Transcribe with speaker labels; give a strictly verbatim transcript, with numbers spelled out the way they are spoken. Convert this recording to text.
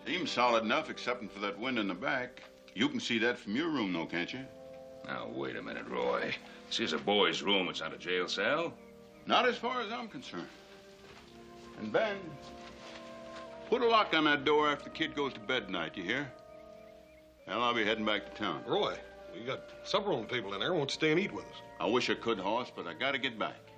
Speaker 1: Seems solid enough, excepting for that window in the back. You can see that from your room, though, can't you?
Speaker 2: Now, wait a minute, Roy. This is a boy's room. It's not a jail cell.
Speaker 1: Not as far as I'm concerned. And Ben, put a lock on that door after the kid goes to bed tonight, you hear? Well, I'll be heading back to town.
Speaker 3: Roy, we got supper on the table in there. Won't you stay and eat with us?
Speaker 1: I wish I could, Hoss, but I gotta get back.